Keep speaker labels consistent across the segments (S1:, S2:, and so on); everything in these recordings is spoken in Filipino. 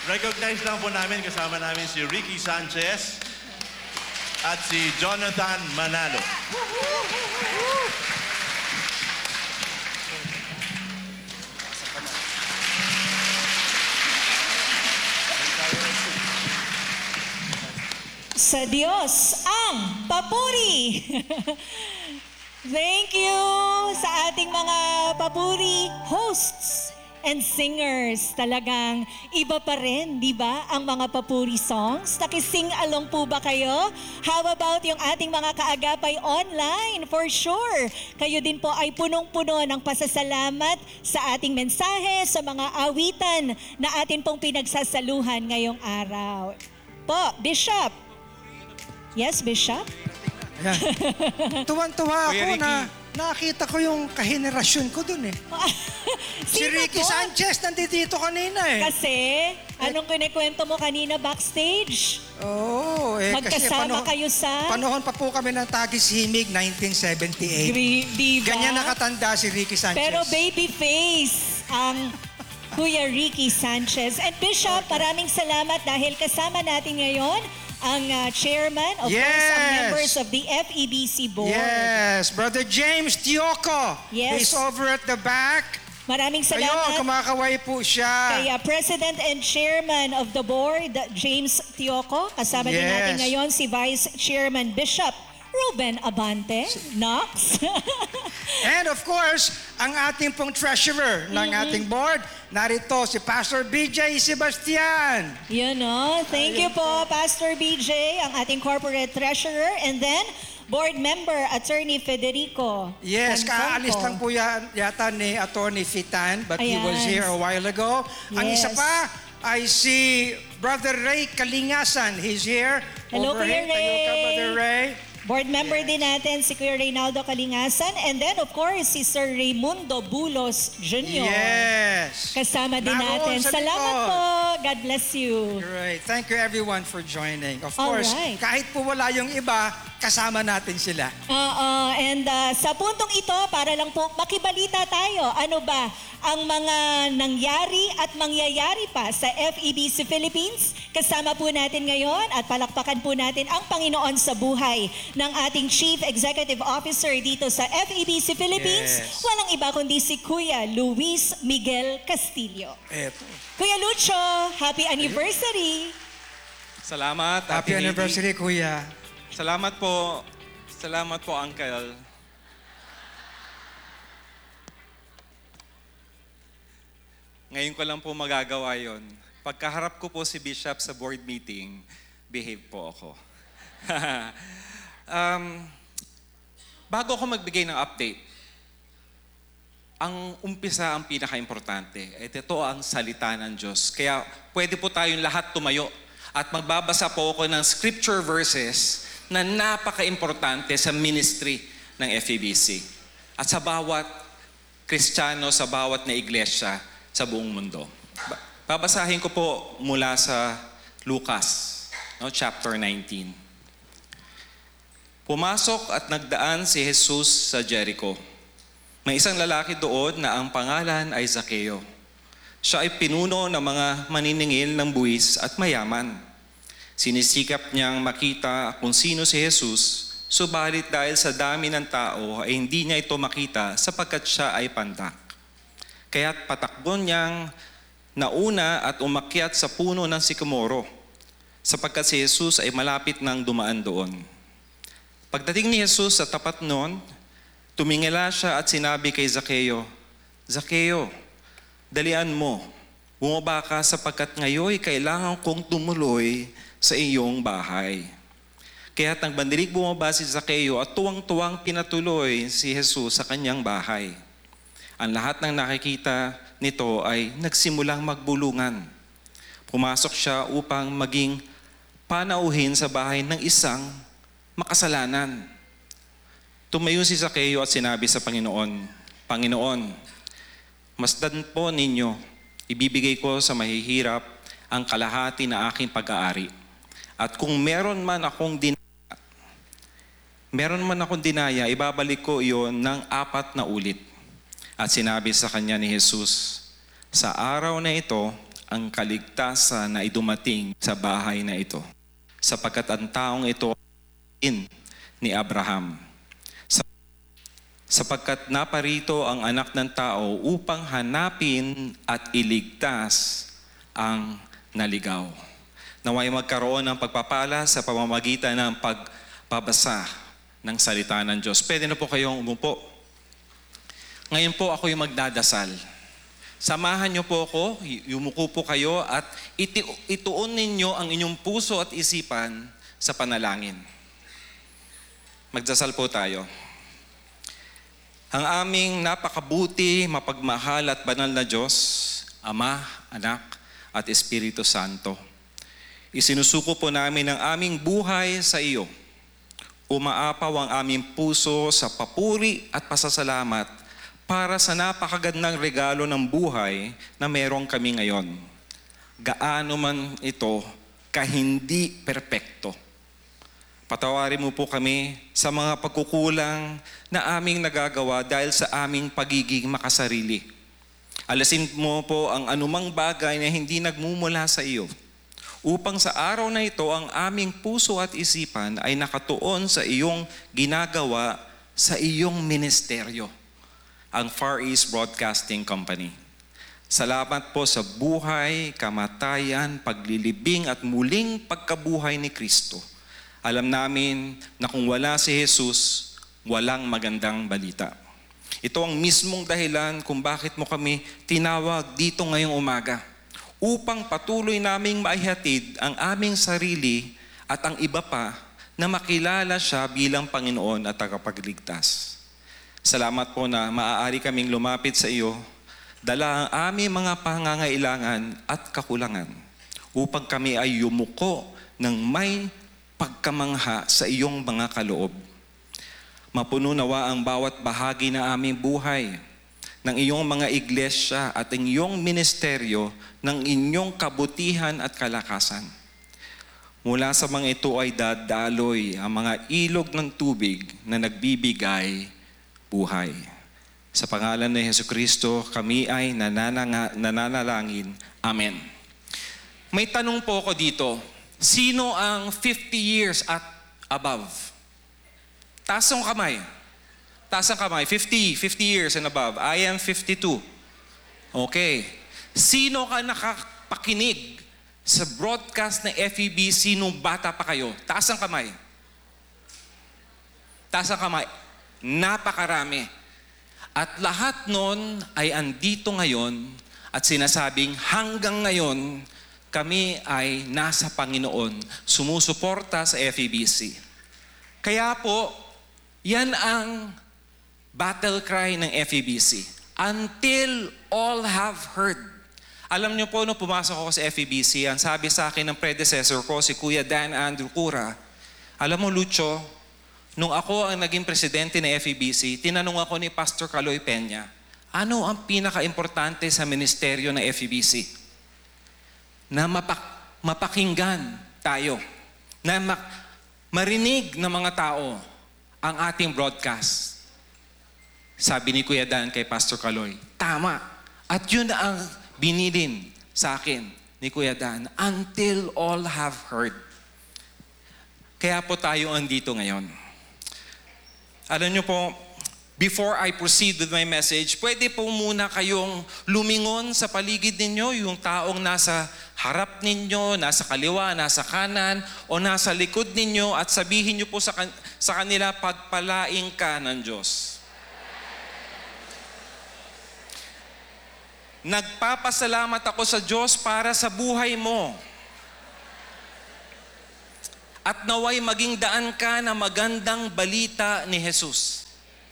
S1: Recognize lang po namin, kasama namin si Ricky Sanchez at si Jonathan Manalo.
S2: Sa Diyos ang papuri! Thank you sa ating mga papuri hosts and singers. Talagang iba pa rin, di ba, ang mga papuri songs? Nakising along po ba kayo? How about yung ating mga kaagapay online? For sure, kayo din po ay punong-puno ng pasasalamat sa ating mensahe, sa mga awitan na atin pong pinagsasaluhan ngayong araw. Po, Bishop. Yes, Bishop?
S3: Yan. Tuwan-tuwa
S4: Kuya
S3: ako
S4: Ricky.
S3: na nakita ko yung kahenerasyon ko dun eh. Si
S2: Sino
S3: Ricky
S2: po?
S3: Sanchez nandito kanina eh.
S2: Kasi, anong kinikwento mo kanina backstage?
S3: Oo,
S2: Magkasama kayo sa...
S3: panahon pa po kami ng Tagis Himig, 1978.
S2: Diba?
S3: Ganyan nakatanda si Ricky Sanchez.
S2: Pero baby face ang Kuya Ricky Sanchez. And Bishop, maraming salamat dahil kasama natin ngayon ang chairman, of course, ang
S3: Yes.
S2: members of the FEBC board.
S3: Yes, Brother James Tioco.
S2: Yes.
S3: He's over at the back.
S2: Maraming
S3: Ayun,
S2: salamat
S3: kumakaway po siya.
S2: kay President and Chairman of the Board, James Tioco. Kasama din
S3: Yes.
S2: natin ngayon si Vice Chairman Bishop Ruben Abante, Knox.
S3: And of course, ang ating pong treasurer ng ating board, narito si Pastor BJ Sebastian.
S2: Yun, no? Thank you po, Pastor BJ, ang ating corporate treasurer. And then, board member, Attorney Federico.
S3: Yes,
S2: Tanzonco.
S3: kaalis lang po yata ni Atty. Fitan, but he was
S2: Ayan.
S3: here a while ago. Ang
S2: Yes.
S3: isa pa ay si Brother Ray Kalingasan. He's here.
S2: Hello,
S3: over
S2: Kuya
S3: here. Tayo ka,
S2: Ray.
S3: Brother Ray.
S2: Board member din natin si Kuya Reynaldo Kalingasan. And then, of course, si Sir Raimundo Bulos Jr.
S3: Yes.
S2: Kasama din
S3: Naroon
S2: natin.
S3: sa
S2: Salamat
S3: likod.
S2: po. God bless you.
S3: Great. Thank you everyone for joining. Of
S2: All
S3: course,
S2: right.
S3: kahit po wala yung iba, kasama natin sila.
S2: And sa puntong ito, para lang po makibalita tayo, ano ba ang mga nangyari at mangyayari pa sa FEBC Philippines? Kasama po natin ngayon at palakpakan po natin ang Panginoon sa buhay ng ating Chief Executive Officer dito sa FEBC Philippines.
S3: Yes.
S2: Walang iba kundi si Kuya Luis Miguel Castillo.
S3: Eto.
S2: Kuya Lucho, happy anniversary!
S4: Salamat.
S3: Happy
S4: Ate Nini.
S3: anniversary, Kuya.
S4: Salamat po. Salamat po, Uncle. Ngayon ko lang po magagawa yon. Pagkaharap ko po si Bishop sa board meeting, behave po ako. Bago ako magbigay ng update, ang umpisa ang pinaka-importante. Ito ang salita ng Diyos. Kaya pwede po tayong lahat tumayo at magbabasa po ako ng scripture verses na napaka-importante sa ministry ng FEBC at sa bawat Kristiyano, sa bawat na iglesia sa buong mundo. Babasahin ko po mula sa Lucas, chapter 19. Pumasok at nagdaan si Jesus sa Jericho. May isang lalaki doon na ang pangalan ay Zaccheo. Siya ay pinuno ng mga maniningil ng buwis at mayaman. Sinisikap niyang makita kung sino si Jesus, subalit dahil sa dami ng tao ay hindi niya ito makita sapagkat siya ay pandak. Kaya't patakbo niyang nauna at umakyat sa puno ng sikomoro, sapagkat si Jesus ay malapit nang dumaan doon. Pagdating ni Jesus sa tapat noon, tumingala siya at sinabi kay Zaccheo, Zaccheo, dalian mo, bumaba ka sapagkat ngayon kailangan kong tumuloy sa iyong bahay. Kaya't nagbandilig bumaba si Zaccheo at tuwang-tuwang pinatuloy si Jesus sa kanyang bahay. Ang lahat ng nakikita nito ay nagsimulang magbulungan. Pumasok siya upang maging panauhin sa bahay ng isang makasalanan. Tumayo si Zaccheo at sinabi sa Panginoon, Panginoon, masdan po ninyo, ibibigay ko sa mahihirap ang kalahati na aking pag-aari. At kung meron man akong dinaya, ibabalik ko iyon ng 4 na ulit. At sinabi sa kanya ni Jesus, sa araw na ito, ang kaligtasan na idumating sa bahay na ito, sapagkat ang taong ito ni Abraham. Sapagkat naparito ang anak ng tao upang hanapin at iligtas ang naligaw. Naway magkaroon ng pagpapala sa pamamagitan ng pagbabasa ng salita ng Diyos. Pwede na po kayong umupo. Ngayon po ako yung magdadasal. Samahan niyo po ako, yumuko po kayo at ituon ninyo ang inyong puso at isipan sa panalangin. Magdasal po tayo. Ang aming napakabuti, mapagmahal at banal na Diyos, Ama, Anak at Espiritu Santo, isinusuko po namin ang aming buhay sa iyo. Umaapaw ang aming puso sa papuri at pasasalamat para sa napakagandang regalo ng buhay na meron kami ngayon. Gaano man ito kahindi perpekto. Patawarin mo po kami sa mga pagkukulang na aming nagagawa dahil sa aming pagiging makasarili. Alasin mo po ang anumang bagay na hindi nagmumula sa iyo, upang sa araw na ito ang aming puso at isipan ay nakatuon sa iyong ginagawa sa iyong ministeryo, ang Far East Broadcasting Company. Salamat po sa buhay, kamatayan, paglilibing at muling pagkabuhay ni Kristo. Alam namin na kung wala si Jesus, walang magandang balita. Ito ang mismong dahilan kung bakit mo kami tinawag dito ngayong umaga, upang patuloy naming maihatid ang aming sarili at ang iba pa na makilala siya bilang Panginoon at tagapagligtas. Salamat po na maaari kaming lumapit sa iyo, dala ang aming mga pangangailangan at kakulangan, upang kami ay yumuko ng may pagkamangha sa iyong mga kaloob. Mapuno nawa ang bawat bahagi ng aming buhay, ng iyong mga iglesia at ang iyong ministeryo ng inyong kabutihan at kalakasan. Mula sa mga ito ay dadaloy ang mga ilog ng tubig na nagbibigay buhay. Sa pangalan ni Jesucristo, kami ay nananalangin. Amen. May tanong po ako dito. Sino ang 50 years at above? Taas ang kamay. Taas ang kamay. 50 years and above. I am 52. Okay. Sino ka nakapakinig sa broadcast ng FEBC nung bata pa kayo? Taas ang kamay. Taas ang kamay. Napakarami. At lahat nun ay andito ngayon at sinasabing hanggang ngayon kami ay nasa Panginoon, sumusuporta sa FEBC. Kaya po, yan ang battle cry ng FEBC. Until all have heard. Alam niyo po, nung pumasok ako sa FEBC, ang sabi sa akin ng predecessor ko, si Kuya Dan Andrew Cura, alam mo, Lucho, nung ako ang naging presidente ng FEBC, tinanong ako ni Pastor Caloy Peña, ano ang pinaka-importante sa ministeryo ng FEBC? Na mapakinggan tayo, na marinig ng mga tao ang ating broadcast. Sabi ni Kuya Dan kay Pastor Caloy, tama. At yun ang binilin sa akin ni Kuya Dan, until all have heard. Kaya po tayo andito ngayon. Alam niyo po, before I proceed with my message, pwede po muna kayong lumingon sa paligid ninyo, yung taong nasa harap ninyo, nasa kaliwa, nasa kanan, o nasa likod ninyo at sabihin niyo po sa kanila, pagpalaing ka ng Diyos. Nagpapasalamat ako sa Diyos para sa buhay mo. At naway maging daan ka na magandang balita ni Jesus.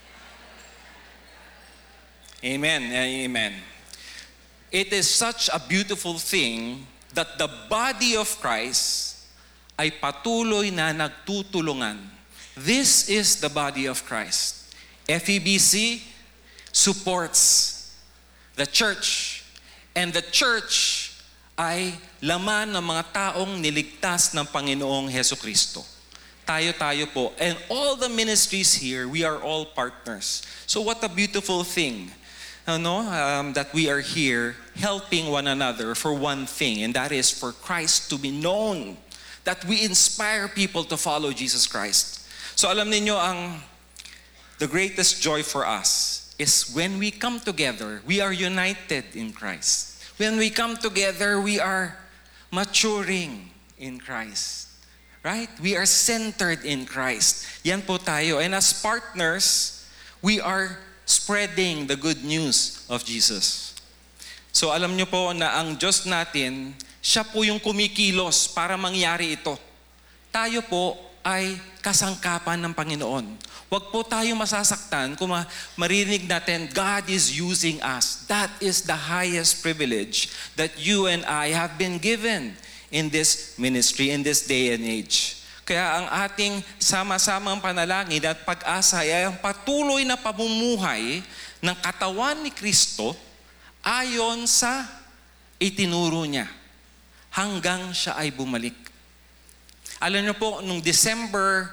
S4: Amen. Amen. It is such a beautiful thing that the body of Christ ay patuloy na nagtutulungan. This is the body of Christ. FEBC supports the church. And the church ay laman ng mga taong niligtas ng Panginoong Hesukristo. Tayo po. And all the ministries here, we are all partners. So what a beautiful thing that we are here helping one another for one thing, and that is for Christ to be known, that we inspire people to follow Jesus Christ. So alam niyo the greatest joy for us is when we come together, we are united in Christ. When we come together, we are maturing in Christ. Right? We are centered in Christ. Yan po tayo. And as partners, we are spreading the good news of Jesus. So alam niyo po na ang Diyos natin, siya po yung kumikilos para mangyari ito. Tayo po ay kasangkapan ng Panginoon. Huwag po tayo masasaktan kung marinig natin, God is using us. That is the highest privilege that you and I have been given in this ministry, in this day and age. Kaya ang ating sama-samang panalangin at pag-asa ay ang patuloy na pamumuhay ng katawan ni Kristo ayon sa itinuro niya hanggang siya ay bumalik. Alam niyo po, noong December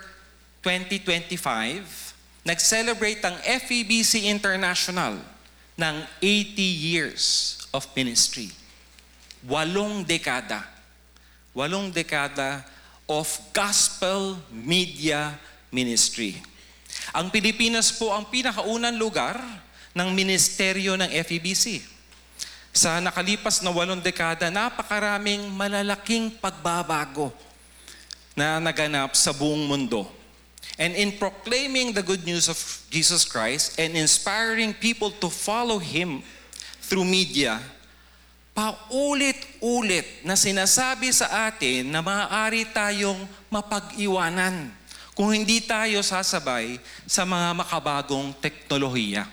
S4: 2025, nag-celebrate ang FEBC International ng 80 years of ministry. 8 dekada. 8 dekada of gospel media ministry. Ang Pilipinas po ang pinakaunang lugar ng ministeryo ng FEBC. Sa nakalipas na 8 dekada, napakaraming malalaking pagbabago na naganap sa buong mundo. And in proclaiming the good news of Jesus Christ and inspiring people to follow Him through media, paulit-ulit na sinasabi sa atin na maaari tayong mapag-iwanan kung hindi tayo sasabay sa mga makabagong teknolohiya.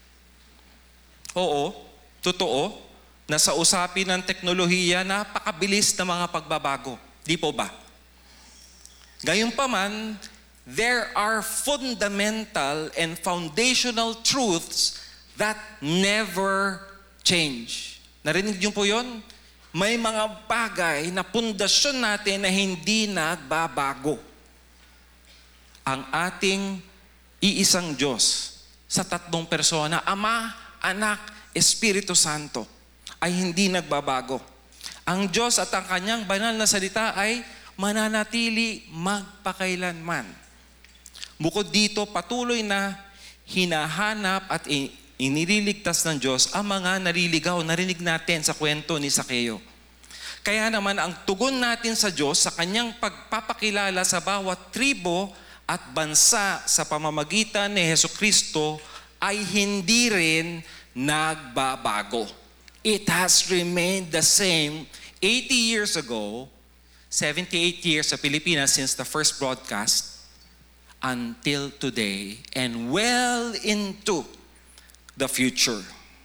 S4: Oo, totoo na sa usapin ng teknolohiya, napakabilis na mga pagbabago. Di po ba? Gayunpaman, there are fundamental and foundational truths that never change. Narinig niyo po yun? May mga bagay na pundasyon natin na hindi nagbabago. Ang ating iisang Diyos sa 3 persona, Ama, Anak, Espiritu Santo, ay hindi nagbabago. Ang Diyos at ang kanyang banal na salita ay mananatili magpakailanman. Bukod dito, patuloy na hinahanap at inililigtas ng Diyos ang mga naliligaw. Narinig natin sa kwento ni Zakeo. Kaya naman ang tugon natin sa Diyos sa kanyang pagpapakilala sa bawat tribo at bansa sa pamamagitan ni Hesukristo ay hindi rin nagbabago. It has remained the same 80 years ago, 78 years sa Pilipinas since the first broadcast, until today and well into the future.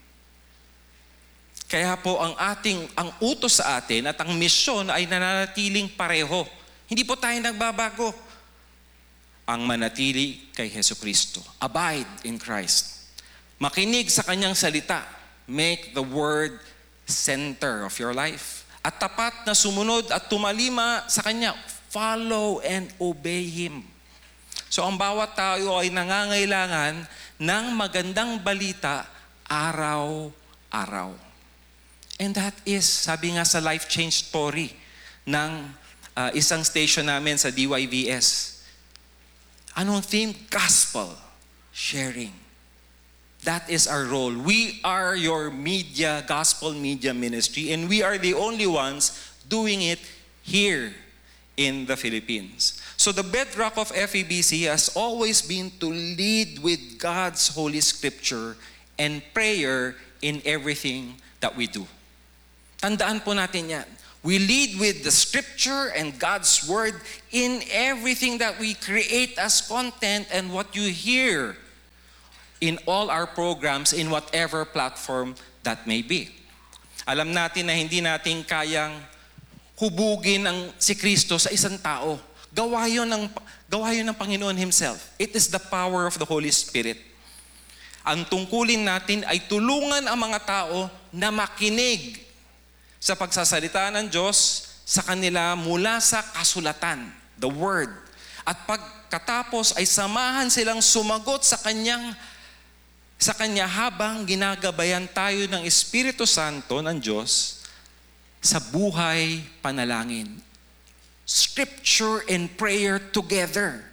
S4: Kaya po ang utos sa atin at ang misyon ay nananatiling pareho. Hindi po tayo nagbabago. Ang manatili kay Hesukristo. Abide in Christ. Makinig sa kanyang salita. Make the word center of your life. At tapat na sumunod at tumalima sa kanya. Follow and obey Him. So ang bawat tao ay nangangailangan ng magandang balita araw-araw. And that is, sabi nga sa life change story ng isang station namin sa DYVS. Anong theme? Gospel sharing. That is our role. We are your media, gospel media ministry, and we are the only ones doing it here in the Philippines. So the bedrock of FEBC has always been to lead with God's Holy Scripture and prayer in everything that we do. Tandaan po natin yan. We lead with the Scripture and God's Word in everything that we create as content and what you hear in all our programs in whatever platform that may be. Alam natin na hindi natin kayang hubugin si Kristo sa isang tao. Gawa yun ng Panginoon Himself. It is the power of the Holy Spirit. Ang tungkulin natin ay tulungan ang mga tao na makinig sa pagsasalita ng Diyos sa kanila mula sa kasulatan, the Word. At pagkatapos ay samahan silang sumagot sa Kanyang sa Kanya habang ginagabayan tayo ng Espiritu Santo ng Diyos sa buhay panalangin. Scripture and prayer together.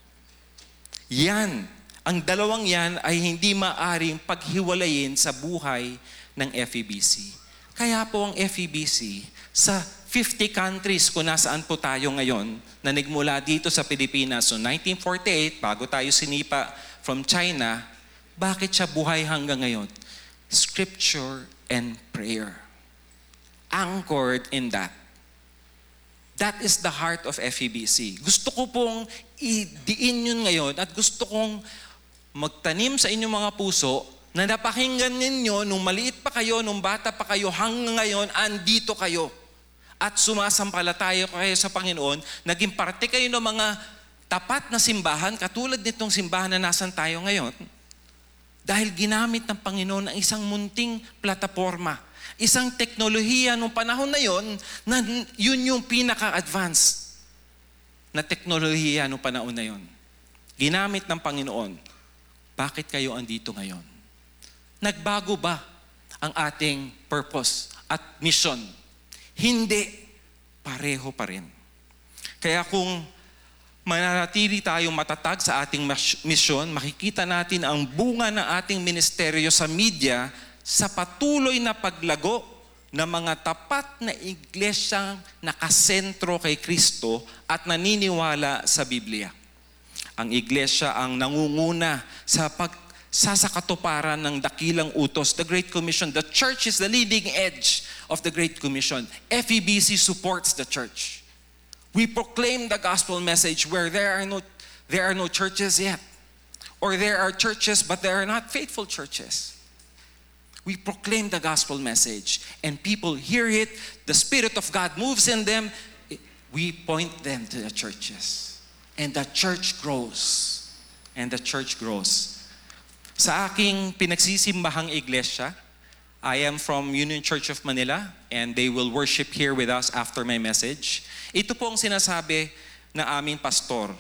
S4: Yan, ang dalawang yan ay hindi maaring paghiwalayin sa buhay ng FEBC. Kaya po ang FEBC sa 50 countries kung nasaan po tayo ngayon na nagmula dito sa Pilipinas. So 1948, bago tayo sinipa from China, bakit siya buhay hanggang ngayon? Scripture and prayer. Anchored in that. That is the heart of FEBC. Gusto ko pong idiin yun ngayon at gusto kong magtanim sa inyong mga puso na napakinggan ninyo nung maliit pa kayo, nung bata pa kayo, hanggang ngayon, andito kayo. At sumasampalataya kayo sa Panginoon, naging parte kayo ng mga tapat na simbahan, katulad nitong simbahan na nasan tayo ngayon. Dahil ginamit ng Panginoon ang isang munting plataforma, isang teknolohiya nung panahon na yon, na yun yung pinaka-advanced na teknolohiya nung panahon na yon. Ginamit ng Panginoon. Bakit kayo andito ngayon? Nagbago ba ang ating purpose at mission? Hindi. Pareho pa rin. Kaya kung mananatili tayong matatag sa ating mission, makikita natin ang bunga ng ating ministeryo sa media sa patuloy na paglago ng mga tapat na iglesyang nakasentro kay Kristo at naniniwala sa Biblia. Ang iglesia ang nangunguna sa sakatuparan ng dakilang utos, the Great Commission. The church is the leading edge of the Great Commission. FEBC supports the church. We proclaim the gospel message where there are no churches yet. Or there are churches but there are not faithful churches. We proclaim the gospel message and people hear it, the Spirit of God moves in them, we point them to the churches. And the church grows. And the church grows. Sa aking pinagsisimbahang iglesia, I am from Union Church of Manila and they will worship here with us after my message. Ito po ang sinasabi ng aming pastor.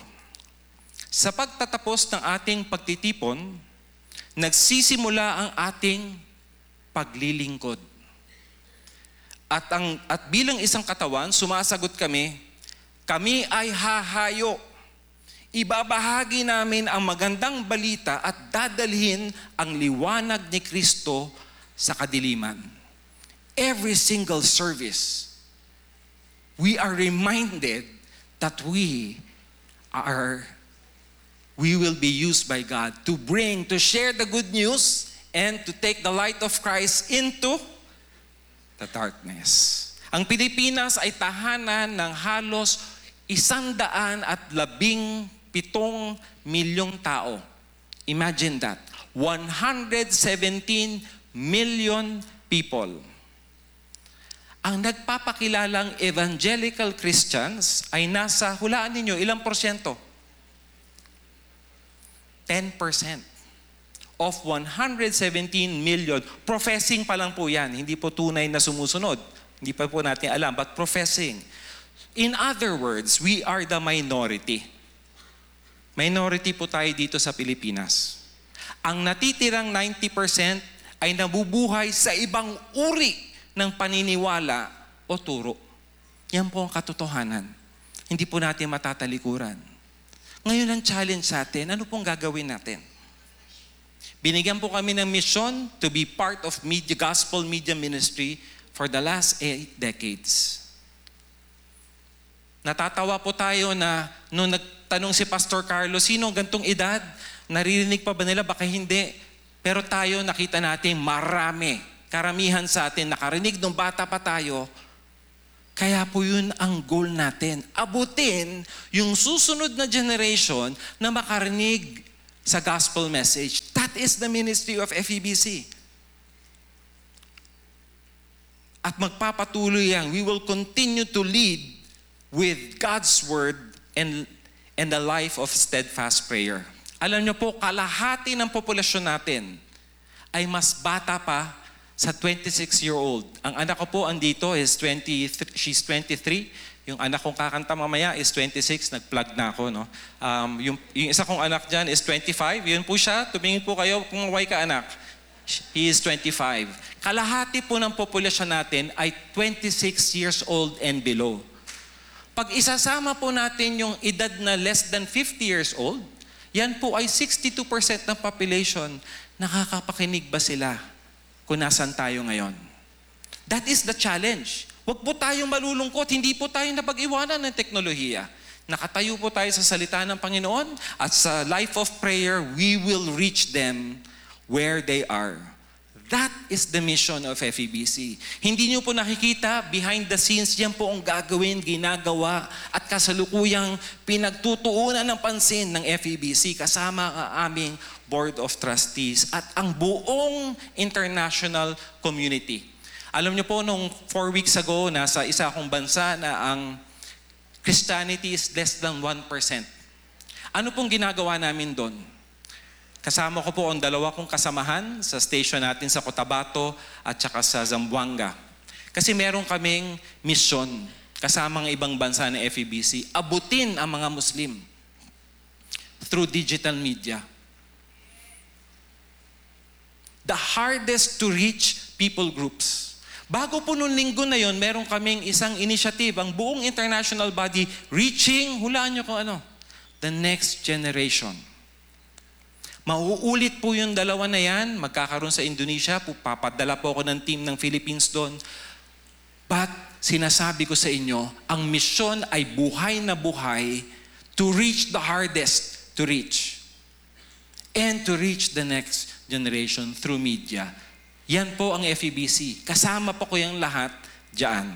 S4: Sa pagtatapos ng ating pagtitipon, nagsisimula ang ating paglilingkod. At bilang isang katawan, sumasagot kami ay hahayo. Ibabahagi namin ang magandang balita at dadalhin ang liwanag ni Kristo sa kadiliman. Every single service, we are reminded that we will be used by God to share the good news and to take the light of Christ into the darkness. Ang Pilipinas ay tahanan ng halos 117 milyong tao. Imagine that. 117 million people. Ang nagpapakilalang evangelical Christians ay nasa, hulaan ninyo, ilang porsyento? 10% of 117 million. Professing pa lang po yan. Hindi po tunay na sumusunod. Hindi pa po natin alam, but professing. In other words, we are the minority. Minority po tayo dito sa Pilipinas. Ang natitirang 90% ay nabubuhay sa ibang uri ng paniniwala o turo. Yan po ang katotohanan. Hindi po natin matatalikuran. Ngayon ang challenge sa atin, ano pong gagawin natin? Binigyan po kami ng mission to be part of gospel media ministry for the last 8 decades. Natatawa po tayo na nung nagtanong si Pastor Carlos, sino gantong edad? Naririnig pa ba nila? Baka hindi. Pero tayo nakita natin marami. Karamihan sa atin nakarinig nung bata pa tayo. Kaya po yun ang goal natin. Abutin yung susunod na generation na makarinig sa gospel message. That is the ministry of FEBC. At magpapatuloy yan. We will continue to lead with God's Word and the life of steadfast prayer. Alam niyo po, kalahati ng populasyon natin ay mas bata pa sa 26-year-old. Ang anak ko po andito is 23, she's 23. Yung anak kong kakanta mamaya is 26, nag-plug na ako, no? Yung isa kong anak dyan is 25, yun po siya, tumingin po kayo kung maway ka anak. He is 25. Kalahati po ng populasyon natin ay 26 years old and below. Pag isasama po natin yung edad na less than 50 years old, yan po ay 62% ng population. Nakakapakinig ba sila kung nasan tayo ngayon? That is the challenge. Huwag po tayong malulungkot. Hindi po tayo napag-iwanan ng teknolohiya. Nakatayo po tayo sa salita ng Panginoon at sa life of prayer, we will reach them where they are. That is the mission of FEBC. Hindi niyo po nakikita, behind the scenes, yan po ang gagawin, ginagawa, at kasalukuyang pinagtutuunan ng pansin ng FEBC kasama ang aming Board of Trustees at ang buong international community. Alam niyo po, nung 4 weeks ago, nasa isa akong bansa na ang Christianity is less than 1%. Ano pong ginagawa namin doon? Kasama ko po ang dalawa kong kasamahan sa station natin sa Cotabato at saka sa Zamboanga. Kasi meron kaming mission kasama ng ibang bansa ng FEBC, abutin ang mga Muslim through digital media. The hardest to reach people groups. Bago po nung linggo na yon, meron kaming isang initiative, ang buong international body, reaching, hulaan nyo kung ano, the next generation. Mauulit po yung dalawa na yan, magkakaroon sa Indonesia, papadala po ako ng team ng Philippines doon. But sinasabi ko sa inyo, ang misyon ay buhay na buhay to reach the hardest to reach. And to reach the next generation through media. Yan po ang FEBC. Kasama po ko yung lahat dyan.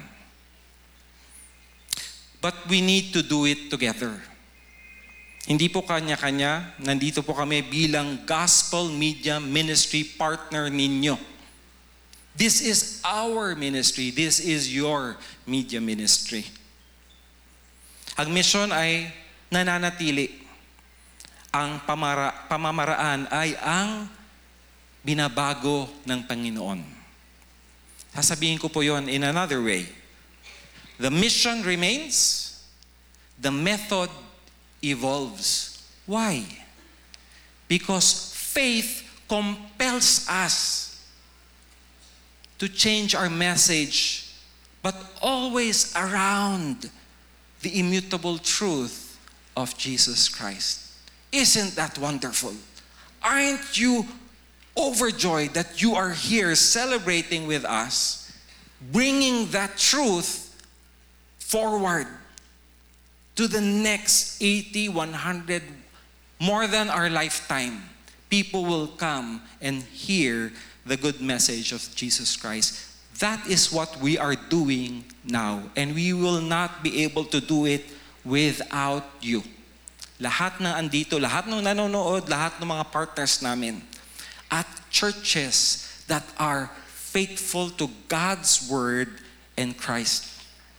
S4: But we need to do it together. Hindi po kanya-kanya, nandito po kami bilang gospel media ministry partner ninyo. This is our ministry. This is your media ministry. Ang mission ay nananatili. Ang pamamaraan ay ang binabago ng Panginoon. Sasabihin ko po yon in another way. The mission remains, the method evolves. Why? Because faith compels us to change our message, but always around the immutable truth of Jesus Christ. Isn't that wonderful? Aren't you overjoyed that you are here celebrating with us, bringing that truth forward to the next 80, 100, more than our lifetime? People will come and hear the good message of Jesus Christ. That is what we are doing now. And we will not be able to do it without you. Lahat ng andito, lahat ng nanonood, lahat ng mga partners namin, at churches that are faithful to God's Word and Christ.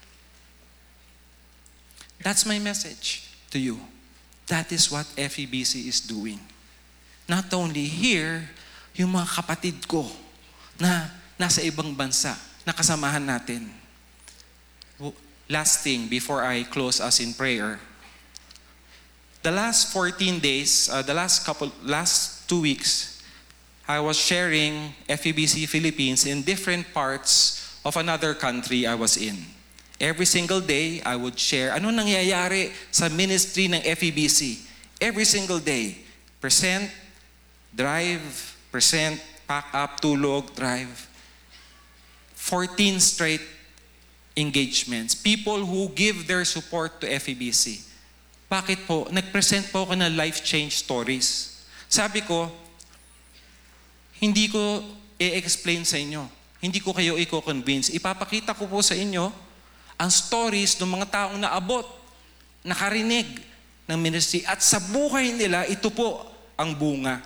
S4: That's my message to you. That is what FEBC is doing. Not only here, yung mga kapatid ko na nasa ibang bansa, na kasamahan natin. Last thing, before I close us in prayer, the last 14 days, last 2 weeks, I was sharing FEBC Philippines in different parts of another country I was in. Every single day, I would share ano nangyayari sa ministry ng FEBC. Every single day. Present, drive, present, pack up, tulog, drive. 14 straight engagements. People who give their support to FEBC. Bakit po? Nag-present po ako ng life change stories. Sabi ko, hindi ko i-explain sa inyo. Hindi ko kayo i-convince. Ipapakita ko po sa inyo ang stories ng mga taong naabot, nakarinig ng ministry. At sa buhay nila, ito po ang bunga.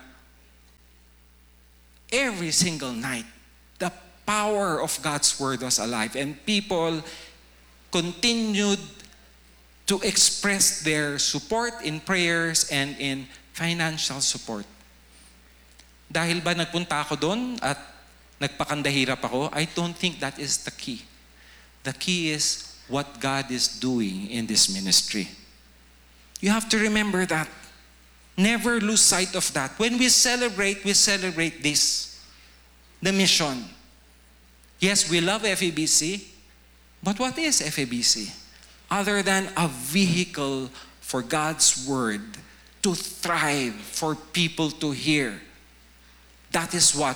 S4: Every single night, the power of God's Word was alive. And people continued to express their support in prayers and in financial support. Dahil ba nagpunta ako doon at nagpakandahirap ako, I don't think that is the key. The key is what God is doing in this ministry. You have to remember that. Never lose sight of that. When we celebrate this, the mission. Yes, we love FEBC, but what is FEBC? Other than a vehicle for God's word to thrive, for people to hear. That is what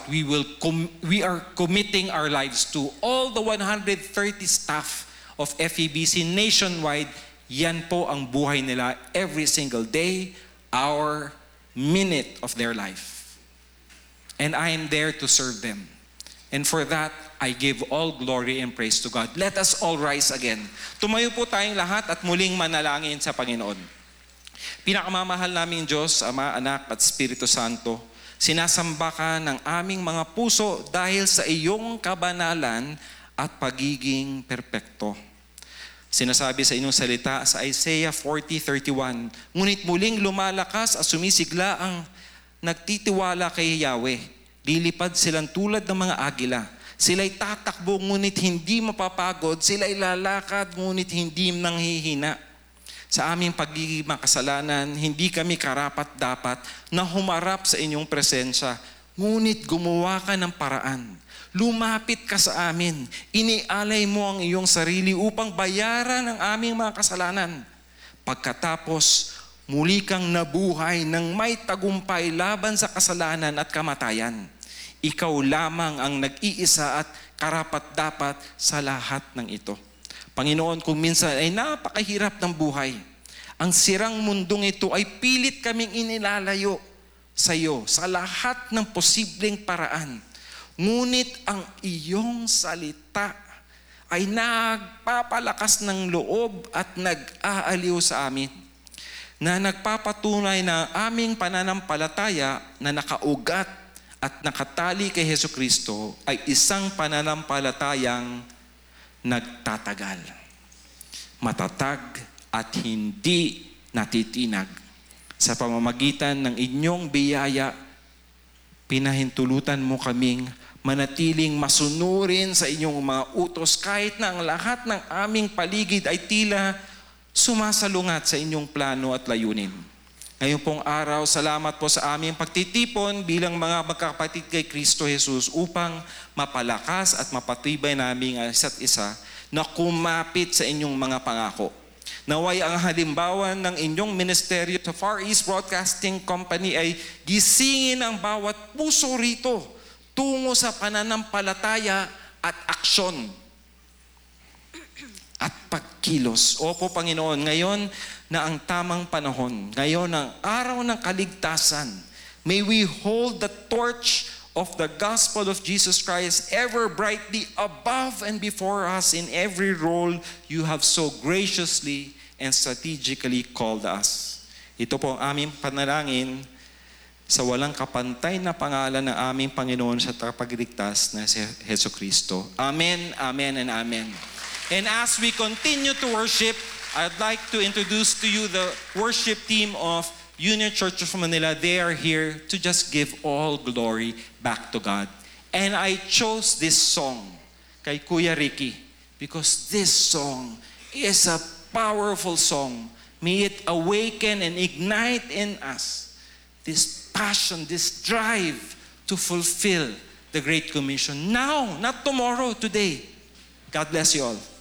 S4: we are committing our lives to. All the 130 staff of FEBC nationwide, yan po ang buhay nila every single day, hour, minute of their life. And I am there to serve them. And for that, I give all glory and praise to God. Let us all rise again. Tumayo po tayong lahat at muling manalangin sa Panginoon. Pinakamamahal naming Diyos, Ama, Anak at Espiritu Santo, sinasamba ka ng aming mga puso dahil sa iyong kabanalan at pagiging perpekto. Sinasabi sa inyong salita sa Isaiah 40:31, ngunit muling lumalakas at sumisigla ang nagtitiwala kay Yahweh. Lilipad silang tulad ng mga agila. Sila'y tatakbo ngunit hindi mapapagod. Sila'y lalakad ngunit hindi nanghihina. Sa aming pagiging makasalanan, hindi kami karapat-dapat na humarap sa inyong presensya. Ngunit gumawa ka ng paraan. Lumapit ka sa amin. Inialay mo ang iyong sarili upang bayaran ang aming mga kasalanan. Pagkatapos, muli kang nabuhay ng may tagumpay laban sa kasalanan at kamatayan. Ikaw lamang ang nag-iisa at karapat-dapat sa lahat ng ito. Panginoon, kung minsan ay napakahirap ng buhay, ang sirang mundong ito ay pilit kaming inilalayo sa iyo sa lahat ng posibleng paraan. Ngunit ang iyong salita ay nagpapalakas ng loob at nag-aaliw sa amin, na nagpapatunay na aming pananampalataya na nakaugat at nakatali kay Hesukristo ay isang pananampalatayang nagtatagal, matatag at hindi natitinag. Sa pamamagitan ng inyong biyaya, pinahintulutan mo kaming manatiling masunurin sa inyong mga utos kahit na ang lahat ng aming paligid ay tila sumasalungat sa inyong plano at layunin. Ngayon pong araw, salamat po sa aming pagtitipon bilang mga magkakapatid kay Kristo Jesus upang mapalakas at mapatibay namin ang isa't isa na kumapit sa inyong mga pangako. Naway ang halimbawa ng inyong ministeryo sa Far East Broadcasting Company ay gisingin ang bawat puso rito tungo sa pananampalataya at aksyon at pagkilos. Opo, Panginoon, ngayon na ang tamang panahon, ngayon ang araw ng kaligtasan, may we hold the torch of the gospel of Jesus Christ ever brightly above and before us in every role you have so graciously and strategically called us. Ito po ang aming panalangin sa walang kapantay na pangalan ng aming Panginoon sa tagapagligtas na si Hesukristo. Amen, amen, and amen. And as we continue to worship, I'd like to introduce to you the worship team of Union Church of Manila. They are here to just give all glory back to God. And I chose this song kay Kuya Ricky because this song is a powerful song. May it awaken and ignite in us this passion, this drive to fulfill the Great Commission. Now, not tomorrow, today. God bless you all.